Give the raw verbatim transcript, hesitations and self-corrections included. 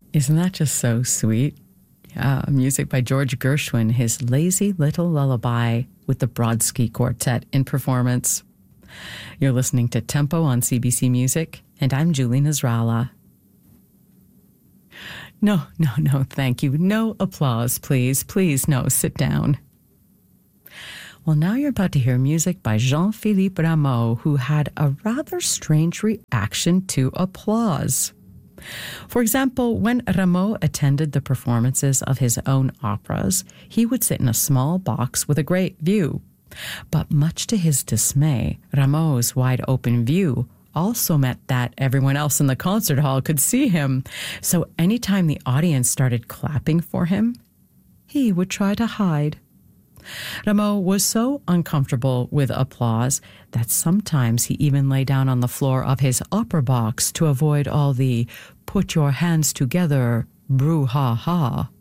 Isn't that just so sweet? Yeah, music by George Gershwin, his Lazy Little Lullaby with the Brodsky Quartet in performance. You're listening to Tempo on C B C Music, and I'm Julie Nasrallah. No, no, no, thank you. No applause, please. Please, no, sit down. Well, now you're about to hear music by Jean-Philippe Rameau, who had a rather strange reaction to applause. For example, when Rameau attended the performances of his own operas, he would sit in a small box with a great view. But much to his dismay, Rameau's wide-open view also meant that everyone else in the concert hall could see him. So anytime the audience started clapping for him, he would try to hide. Rameau was so uncomfortable with applause that sometimes he even lay down on the floor of his opera box to avoid all the "put your hands together" brouhaha.